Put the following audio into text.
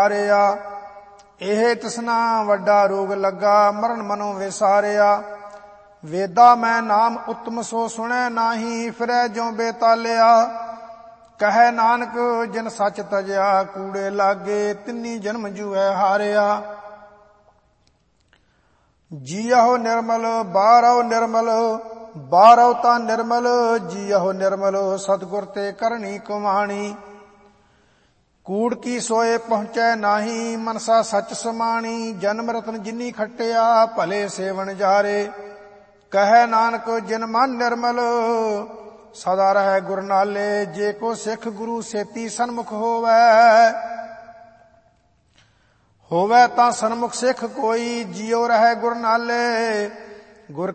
ਵਿਚਾਰਿਆ। ਇਹ ਤ੍ਰਿਸ਼ਨਾ ਵੱਡਾ ਰੋਗ ਲੱਗਾ, ਮਰਨ ਮਨੋਂ ਵਿਸਾਰਿਆ। ਵੇਦਾ ਮੈਂ ਨਾਮ ਉੱਤਮ ਸੋ ਸੁਣੈ ਨਾਹੀ, ਫਿਰੈ ਜਿਉ ਬੇਤਾਲਿਆ। ਕਹੈ ਨਾਨਕ ਜਿਨ ਸੱਚ ਤਜਿਆ, ਕੂੜੇ ਲਾਗੇ ਤਿੰਨੀ ਜਨਮ ਜੂਐ ਹਾਰਿਆ। ਜੀਅਹੁ ਨਿਰਮਲ ਬਾਹਰਹੁ ਨਿਰਮਲ, ਬਾਹਰਹੁ ਤਾਂ ਨਿਰਮਲ। ਜੀਅਹੁ ਨਿਰਮਲ ਸਤਿਗੁਰ ਤੇ ਕਰਨੀ ਕਮਾਣੀ। ਕੂੜ ਕੀ ਸੋਏ ਪਹੁੰਚੈ ਨਾਹੀ, ਮਨਸਾ ਸੱਚ ਸਮਾਣੀ। ਜਨਮ ਰਤਨ ਜਿਨੀ ਖੱਟਿਆ, ਭਲੇ ਸੇਵਨ ਜਾਰੇ। ਕਹੈ ਨਾਨਕ ਜਿਨ ਮਨ ਨਿਰਮਲ, ਸਦਾ ਰਹੈ ਗੁਰ ਨਾਲੇ। ਜੇ ਕੋ ਸਿੱਖ ਗੁਰੂ ਸੇਤੀ ਸਨਮੁਖ ਹੋਵੈ, ਹੋਵੈ ਤਾਂ ਸਨਮੁਖ ਸਿੱਖ ਕੋਈ। ਜਿਉ ਰਹੈ ਗੁਰ ਨਾਲੇ। ਗੁਰ